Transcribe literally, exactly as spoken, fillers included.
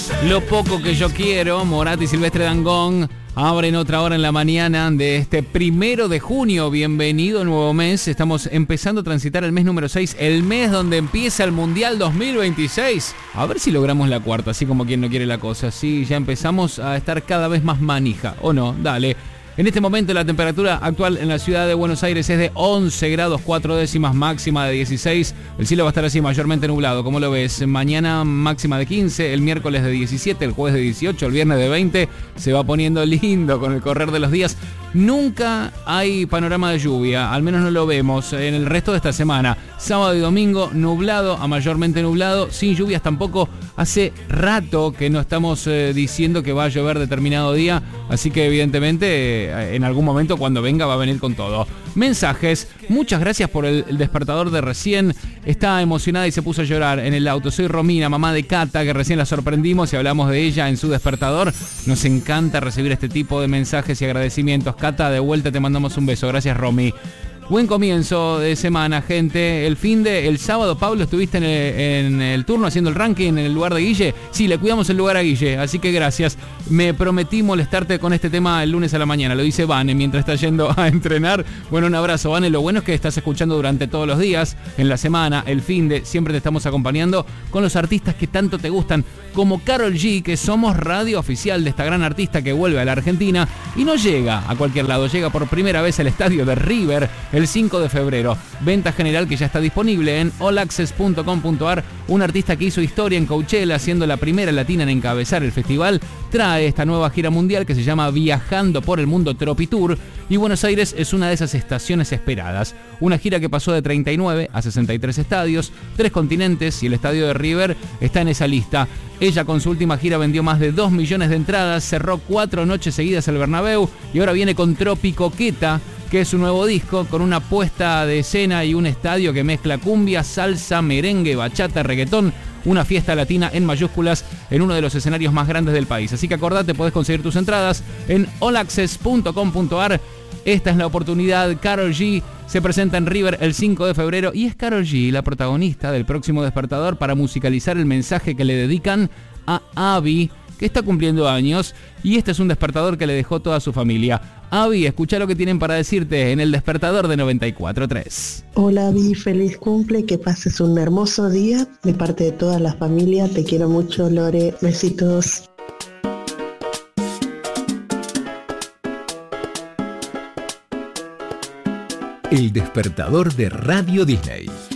Lo poco que yo quiero, Morat y Silvestre Dangond abren otra hora en la mañana de este primero de junio. Bienvenido, nuevo mes. Estamos empezando a transitar el mes número seis, el mes donde empieza el Mundial dos mil veintiséis. A ver si logramos la cuarta, así como quien no quiere la cosa. Sí, ya empezamos a estar cada vez más manija, ¿o no? Dale. En este momento la temperatura actual en la ciudad de Buenos Aires es de once grados cuatro décimas, máxima de dieciséis. El cielo va a estar así mayormente nublado, como lo ves. Mañana máxima de quince, el miércoles de diecisiete, el jueves de dieciocho, el viernes de veinte. Se va poniendo lindo con el correr de los días. Nunca hay panorama de lluvia, al menos no lo vemos en el resto de esta semana. Sábado y domingo nublado a mayormente nublado, sin lluvias tampoco. Hace rato que no estamos eh, diciendo que va a llover determinado día, así que evidentemente eh, en algún momento cuando venga va a venir con todo. Mensajes, muchas gracias por el, el despertador de recién. Está emocionada y se puso a llorar en el auto. Soy Romina, mamá de Cata, que recién la sorprendimos y hablamos de ella en su despertador. Nos encanta recibir este tipo de mensajes y agradecimientos. Cata, de vuelta te mandamos un beso. Gracias, Romy. Buen comienzo de semana, gente. El fin de el sábado, Pablo, estuviste en el, en el turno haciendo el ranking en el lugar de Guille. Sí, le cuidamos el lugar a Guille, así que gracias. Me prometí molestarte con este tema el lunes a la mañana. Lo dice Vane mientras está yendo a entrenar. Bueno, un abrazo, Vane. Lo bueno es que estás escuchando durante todos los días, en la semana, el fin de. Siempre te estamos acompañando con los artistas que tanto te gustan, como Karol G, que somos radio oficial de esta gran artista que vuelve a la Argentina y no llega a cualquier lado. Llega por primera vez al estadio de River el cinco de febrero. Venta general que ya está disponible en all access punto com punto a r. Un artista que hizo historia en Coachella, siendo la primera latina en encabezar el festival, trae esta nueva gira mundial que se llama Viajando por el Mundo Tropitour, y Buenos Aires es una de esas estaciones esperadas. Una gira que pasó de treinta y nueve a sesenta y tres estadios, tres continentes, y el estadio de River está en esa lista. Ella con su última gira vendió más de dos millones de entradas, cerró cuatro noches seguidas el Bernabéu y ahora viene con Tropicoqueta, que es su nuevo disco, con una puesta de escena y un estadio que mezcla cumbia, salsa, merengue, bachata, reggaetón, una fiesta latina en mayúsculas en uno de los escenarios más grandes del país. Así que acordate, podés conseguir tus entradas en all access punto com punto a r. Esta es la oportunidad. Karol G se presenta en River el cinco de febrero y es Karol G la protagonista del próximo despertador para musicalizar el mensaje que le dedican a Abby, que está cumpliendo años, y este es un despertador que le dejó toda su familia. Abby, escucha lo que tienen para decirte en el despertador de noventa y cuatro punto tres. Hola Abby, feliz cumple, que pases un hermoso día de parte de toda la familia. Te quiero mucho, Lore, besitos. El despertador de Radio Disney.